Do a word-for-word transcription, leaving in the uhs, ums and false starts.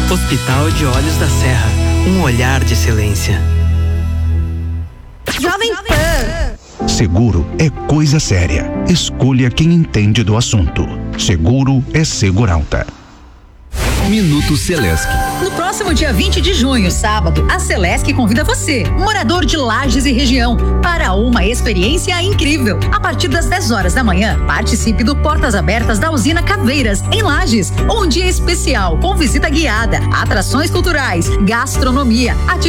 Hospital de Olhos da Serra, um olhar de excelência. Jovem Pan. Seguro é coisa séria. Escolha quem entende do assunto. Seguro é Seguralta. Minuto Celesc. No próximo dia vinte de junho, sábado, a Celesc convida você, morador de Lages e região, para uma experiência incrível. A partir das dez horas da manhã, participe do Portas Abertas da Usina Caveiras, em Lages. Um dia especial com visita guiada, atrações culturais, gastronomia, atividades